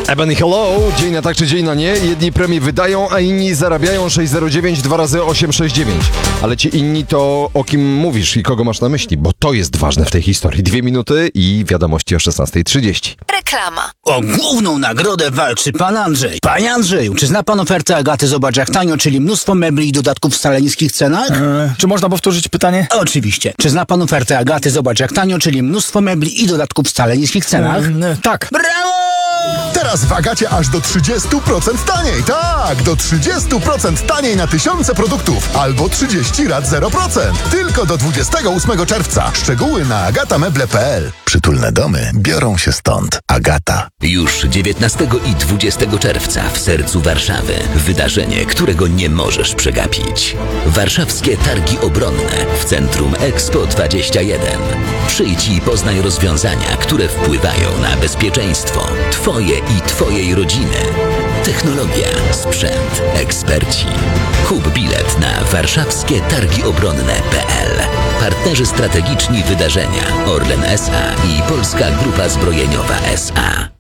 Ebony hello, dzień na tak czy dzień na nie. Jedni premie wydają, a inni zarabiają 609 2 razy 869. Ale ci inni to o kim mówisz i kogo masz na myśli, bo to jest ważne w tej historii. 2 minuty i wiadomości o 16:30. Reklama. O główną nagrodę walczy pan Andrzej. Panie Andrzeju, czy zna pan ofertę Agaty Zobacz jak tanio, czyli mnóstwo mebli i dodatków w wcale niskich cenach? Czy można powtórzyć pytanie? Oczywiście. Czy zna pan ofertę Agaty Zobacz jak tanio, czyli mnóstwo mebli i dodatków w wcale niskich cenach? Tak. Brawo! Teraz w Agacie aż do 30% taniej. Tak, do 30% taniej na tysiące produktów. Albo 30 rat 0%. Tylko do 28 czerwca. Szczegóły na agatameble.pl. Przytulne domy biorą się stąd. Agata. Już 19 i 20 czerwca w sercu Warszawy. Wydarzenie, którego nie możesz przegapić. Warszawskie Targi Obronne w centrum Expo 21. Przyjdź i poznaj rozwiązania, które wpływają na bezpieczeństwo Twoje i Twojej rodziny. Technologia, sprzęt, eksperci. Kup bilet na warszawskietargiobronne.pl. Partnerzy strategiczni wydarzenia Orlen S.A. i Polska Grupa Zbrojeniowa S.A.